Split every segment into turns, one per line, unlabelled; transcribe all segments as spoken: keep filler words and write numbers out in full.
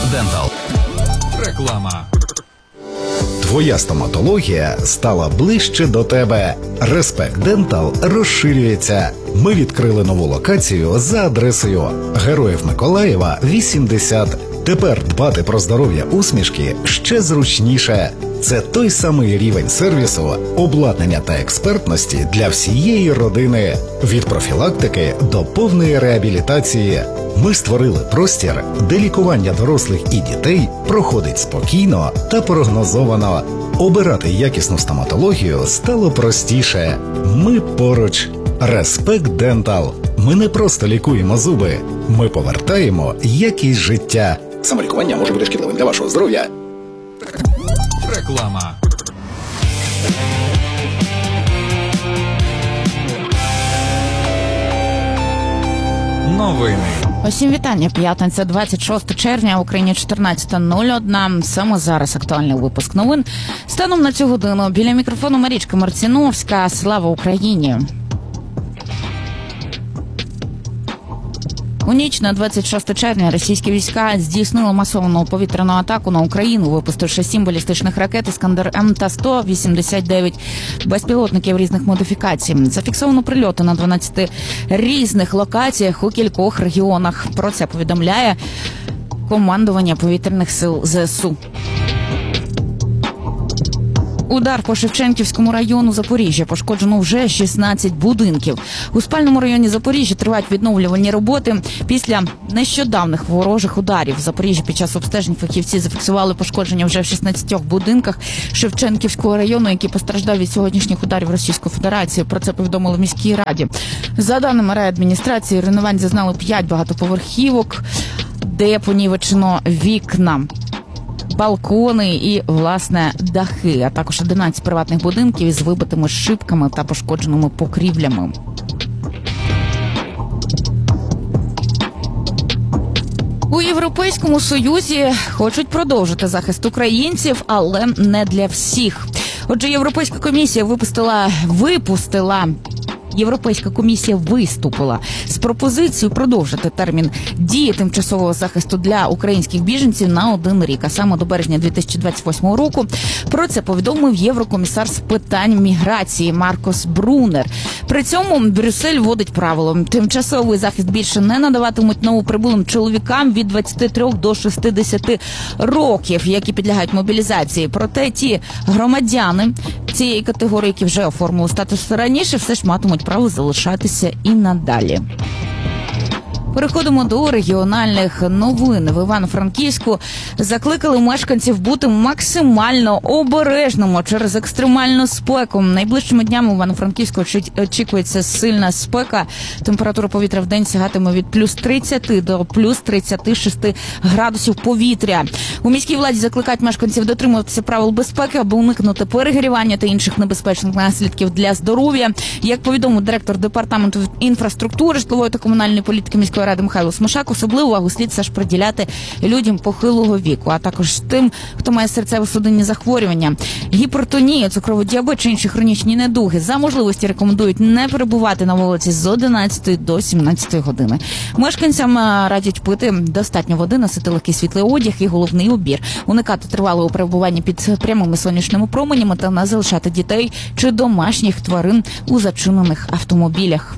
Дентал. Реклама.
Твоя стоматологія стала ближче до тебе. Респект Дентал розширюється. Ми відкрили нову локацію за адресою Героїв Миколаєва, вісімдесят. Тепер дбати про здоров'я усмішки ще зручніше. Це той самий рівень сервісу, обладнання та експертності для всієї родини. Від профілактики до повної реабілітації. Ми створили простір, де лікування дорослих і дітей проходить спокійно та прогнозовано. Обирати якісну стоматологію стало простіше. Ми поруч. Респект Дентал. Ми не просто лікуємо зуби. Ми повертаємо якість життя. Самолікування може бути шкідливим для вашого здоров'я.
Реклама. Новини.
Усім вітання. П'ятниця, двадцять шостого червня, в Україні чотирнадцята нуль один. Саме зараз актуальний випуск новин. Станом на цю годину біля мікрофону Марічка Марціновська. Слава Україні! У ніч на двадцять шостого червня російські війська здійснили масовану повітряну атаку на Україну, випустивши сім балістичних ракет «Іскандер-М» та сто вісімдесят дев'ять безпілотників різних модифікацій. Зафіксовано прильоти на дванадцяти різних локаціях у кількох регіонах. Про це повідомляє командування повітряних сил ЗСУ. Удар по Шевченківському району Запоріжжя. Пошкоджено вже шістнадцять будинків. У спальному районі Запоріжжя тривають відновлювальні роботи після нещодавних ворожих ударів. В Запоріжжі під час обстежень фахівці зафіксували пошкодження вже в шістнадцятьох будинках Шевченківського району, які постраждали від сьогоднішніх ударів Російської Федерації. Про це повідомили в міській раді. За даними райадміністрації, руйнувань зазнали п'ять багатоповерхівок, де понівечено вікна, балкони і, власне, дахи, а також одинадцять приватних будинків із вибитими шибками та пошкодженими покрівлями. У Європейському Союзі хочуть продовжити захист українців, але не для всіх. Отже, Європейська комісія випустила, випустила Європейська комісія виступила з пропозицією продовжити термін дії тимчасового захисту для українських біженців на один рік, а саме до березня дві тисячі двадцять восьмого року. Про це повідомив єврокомісар з питань міграції Маркос Брунер. При цьому Брюссель вводить правило: тимчасовий захист більше не надаватимуть новоприбулим чоловікам від двадцяти трьох до шістдесяти років, які підлягають мобілізації. Проте ті громадяни цієї категорії, які вже оформили статус раніше, все ж матимуть право залишатися і надалі. Переходимо до регіональних новин. В Івано-Франківську закликали мешканців бути максимально обережними через екстремальну спеку. Найближчими днями в Івано-Франківську очікується сильна спека. Температура повітря в день сягатиме від плюс тридцяти до плюс тридцяти шести градусів повітря. У міській владі закликають мешканців дотримуватися правил безпеки, аби уникнути перегрівання та інших небезпечних наслідків для здоров'я. Як повідомив директор департаменту інфраструктури, житлової та комунальної політики міської ради Михайло Смошак, особливу увагу слід все ж приділяти людям похилого віку, а також тим, хто має серцево-судинні захворювання, гіпертонію, цукровий діабет чи інші хронічні недуги. За можливості рекомендують не перебувати на вулиці з одинадцятої до сімнадцятої години. Мешканцям радять пити достатньо води, носити легкий світлий одяг і головний убір, уникати тривалого перебування під прямими сонячними променями та не залишати дітей чи домашніх тварин у зачинених автомобілях.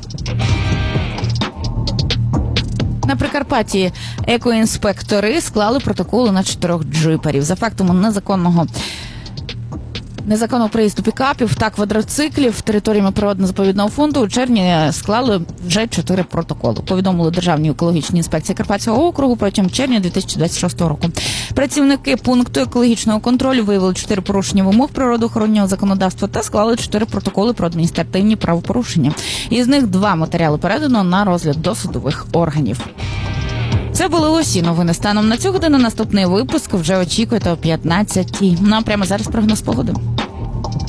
На Прикарпатті екоінспектори склали протоколи на чотирьох джиперів за фактом незаконного незаконного приїзду пікапів та квадроциклів територіями природно-заповідного фонду. У червні склали вже чотири протоколи. Повідомили Державній екологічній інспекції Карпатського округу протягом червня дві тисячі двадцять шостого року. Працівники пункту екологічного контролю виявили чотири порушення вимог природоохоронного законодавства та склали чотири протоколи про адміністративні правопорушення. Із них два матеріали передано на розгляд до судових органів. Це були усі новини станом на цю годину. Наступний випуск вже очікуєте о п'ятнадцятій. Ну а прямо зараз прогноз погоди.